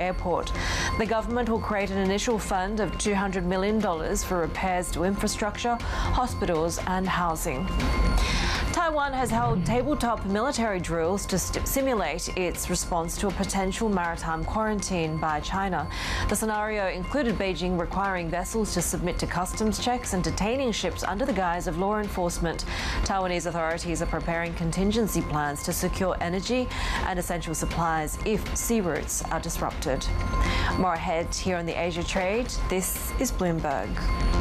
airport. The government will create an initial fund of $200 million for repairs to infrastructure, hospitals and housing. Taiwan has held tabletop military drills to simulate its response to a potential maritime quarantine by China. The scenario included Beijing requiring vessels to submit to customs checks and detaining ships under the guise of law enforcement. Taiwanese authorities are preparing contingency plans to secure energy and essential supplies if sea routes are disrupted. More ahead here on the Asia Trade, this is Bloomberg.